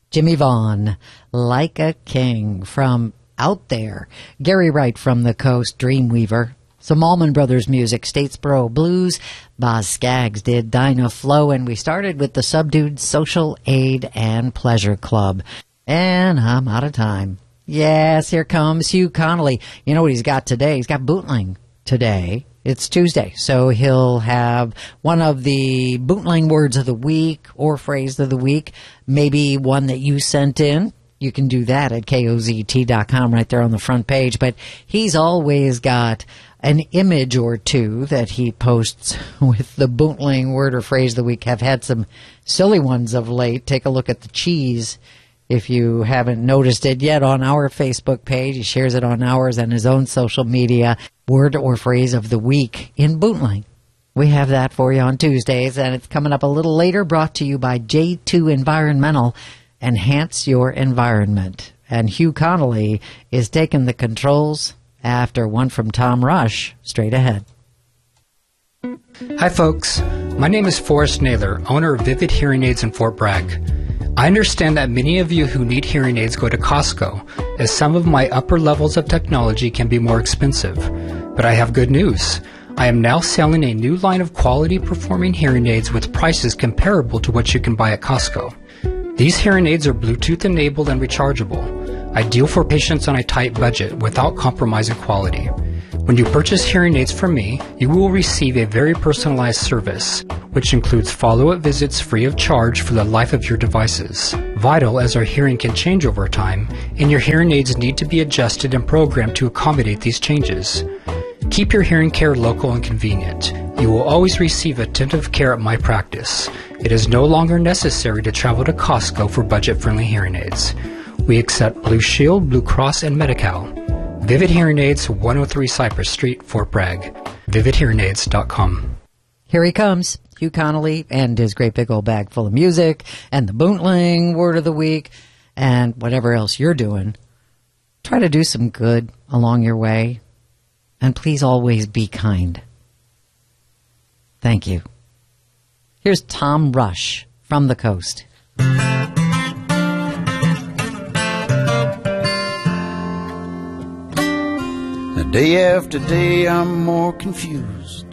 Jimmy Vaughn, Like a King from Out There. Gary Wright from the Coast, Dreamweaver. Some Allman Brothers music, Statesboro Blues. Boz Scaggs did Dinah Flow, and we started with the Subdued Social Aid and Pleasure Club. And I'm out of time. Yes, here comes Hugh Connolly. You know what he's got today? He's got Bootling today. It's Tuesday, so he'll have one of the Bootling words of the week or phrase of the week, maybe one that you sent in. You can do that at KOZT.com right there on the front page. But he's always got an image or two that he posts with the Bootling word or phrase of the week. Have had some silly ones of late. Take a look at the cheese if you haven't noticed it yet on our Facebook page. He shares it on ours and his own social media. Word or phrase of the week in Bootling. We have that for you on Tuesdays, and it's coming up a little later, brought to you by J2 Environmental. Enhance your environment. And Hugh Connolly is taking the controls after one from Tom Rush. Straight ahead. Hi folks, my name is Forrest Naylor, owner of Vivid Hearing Aids in Fort Bragg. I understand that many of you who need hearing aids go to Costco, as some of my upper levels of technology can be more expensive. But I have good news. I am now selling a new line of quality performing hearing aids with prices comparable to what you can buy at Costco. These hearing aids are Bluetooth enabled and rechargeable, ideal for patients on a tight budget without compromising quality. When you purchase hearing aids from me, you will receive a very personalized service, which includes follow-up visits free of charge for the life of your devices. Vital, as our hearing can change over time, and your hearing aids need to be adjusted and programmed to accommodate these changes. Keep your hearing care local and convenient. You will always receive attentive care at my practice. It is no longer necessary to travel to Costco for budget-friendly hearing aids. We accept Blue Shield, Blue Cross, and Medi-Cal. Vivid Hearing Aids, 103 Cypress Street, Fort Bragg. VividHearingAids.com. Here he comes, Hugh Connolly, and his great big old bag full of music, and the Bootling word of the week, and whatever else you're doing. Try to do some good along your way, and please always be kind. Thank you. Here's Tom Rush from the Coast. Day after day I'm more confused.